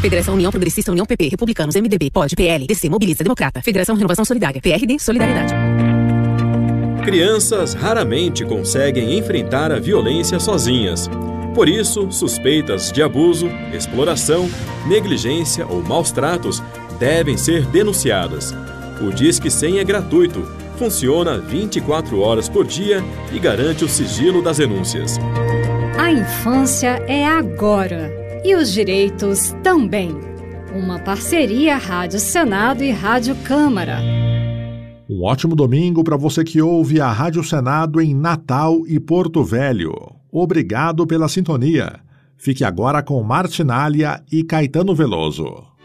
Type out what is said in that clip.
Federação União Progressista, União PP, Republicanos, MDB, POD, PL, DC, Mobiliza, Democrata, Federação Renovação Solidária, PRD, Solidariedade. Crianças raramente conseguem enfrentar a violência sozinhas. Por isso, suspeitas de abuso, exploração, negligência ou maus tratos devem ser denunciadas. O Disque 100 é gratuito, funciona 24 horas por dia e garante o sigilo das denúncias. A infância é agora e os direitos também. Uma parceria Rádio Senado e Rádio Câmara. Um ótimo domingo para você que ouve a Rádio Senado em Natal e Porto Velho. Obrigado pela sintonia. Fique agora com Martinália e Caetano Veloso.